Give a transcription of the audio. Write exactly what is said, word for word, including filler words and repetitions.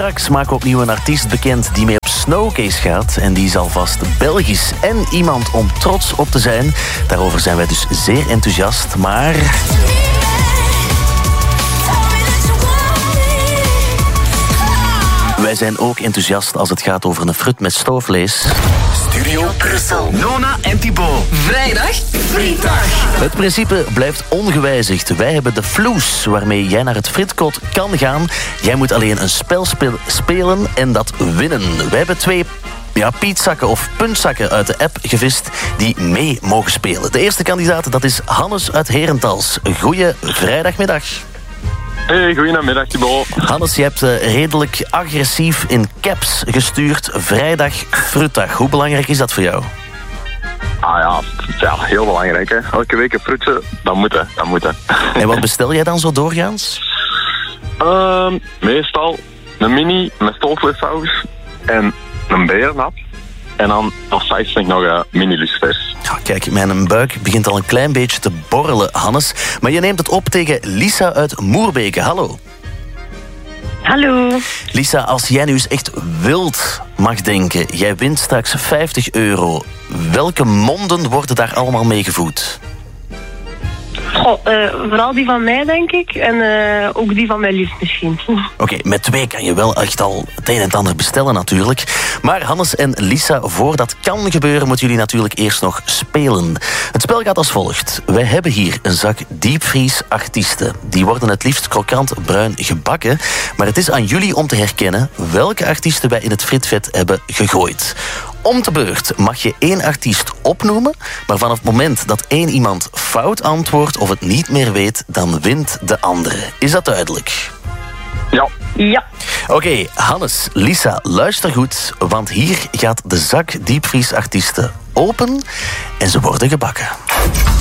Straks maken we opnieuw een artiest bekend die mee op Snowcase gaat. En die is alvast Belgisch en iemand om trots op te zijn. Daarover zijn wij dus zeer enthousiast, maar... Wij zijn ook enthousiast als het gaat over een frut met stoofvlees. Studio Brussel. Nona en Thibaut. Vrijdag, frietdag. Het principe blijft ongewijzigd. Wij hebben de floes waarmee jij naar het fritkot kan gaan. Jij moet alleen een spel speel- spelen en dat winnen. Wij hebben twee ja, pietzakken of puntzakken uit de app gevist die mee mogen spelen. De eerste kandidaat, dat is Hannes uit Herentals. Goeie vrijdagmiddag. Hey, goedemiddag Thibaut. Hannes, je hebt uh, redelijk agressief in caps gestuurd. Vrijdag, fruitdag. Hoe belangrijk is dat voor jou? Ah ja, ja heel belangrijk hè. Elke week een fruitje, dat moet hè, dat moet hè. En wat bestel jij dan zo doorgaans? Uh, meestal een mini met stoofvleessaus en een beernap. En dan als vijftig nog een mini lucifers. Ja, kijk, mijn buik begint al een klein beetje te borrelen, Hannes. Maar je neemt het op tegen Lisa uit Moerbeke. Hallo. Hallo. Lisa, als jij nu eens echt wild mag denken, jij wint straks vijftig euro. Welke monden worden daar allemaal mee gevoed? Goh, uh, vooral die van mij, denk ik. En uh, ook die van mijn lief misschien. Oké, okay, met twee kan je wel echt al het een en het ander bestellen natuurlijk. Maar Hannes en Lisa, voor dat kan gebeuren, moeten jullie natuurlijk eerst nog spelen. Het spel gaat als volgt. Wij hebben hier een zak diepvriesartiesten. Die worden het liefst krokant bruin gebakken. Maar het is aan jullie om te herkennen welke artiesten wij in het fritvet hebben gegooid. Om de beurt mag je één artiest opnoemen, maar vanaf het moment dat één iemand fout antwoordt of het niet meer weet, dan wint de andere. Is dat duidelijk? Ja. Ja. Oké, okay, Hannes, Lisa, luister goed, want hier gaat de zak diepvriesartiesten open en ze worden gebakken.